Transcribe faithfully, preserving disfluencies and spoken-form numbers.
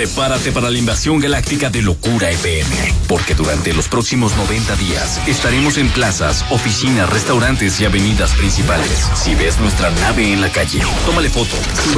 Prepárate para la invasión galáctica de Locura F M, porque durante los próximos noventa días estaremos en plazas, oficinas, restaurantes y avenidas principales. Si ves nuestra nave en la calle, tómale foto, sube